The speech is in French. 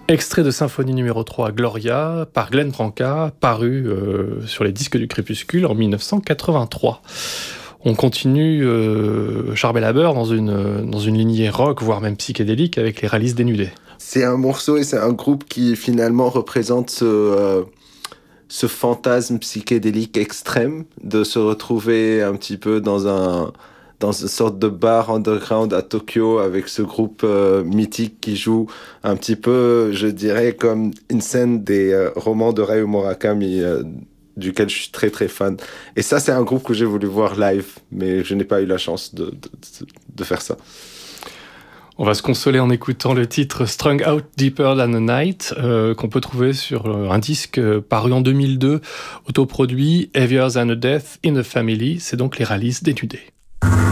Extrait de symphonie numéro 3 Gloria par Glenn Branca, paru sur les disques du Crépuscule en 1983. On continue Charbel Haber dans une lignée rock, voire même psychédélique, avec les Ralices Dénudées. C'est un morceau et c'est un groupe qui finalement représente ce fantasme psychédélique extrême de se retrouver un petit peu dans une sorte de bar underground à Tokyo avec ce groupe mythique qui joue un petit peu, je dirais, comme une scène des romans de Haruo Murakami, duquel je suis très très fan. Et ça, c'est un groupe que j'ai voulu voir live, mais je n'ai pas eu la chance de faire ça. On va se consoler en écoutant le titre Strung Out Deeper Than a Night, qu'on peut trouver sur un disque paru en 2002, autoproduit Heavier Than a Death in a Family. C'est donc les Ralices Dénudées.